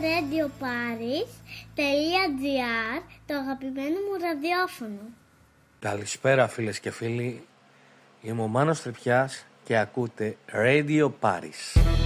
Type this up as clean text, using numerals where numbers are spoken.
radioparis.gr, το αγαπημένο μου ραδιόφωνο. Καλησπέρα φίλες και φίλοι, είμαι ο Μάνος Τρυπιάς και ακούτε Radio Paris.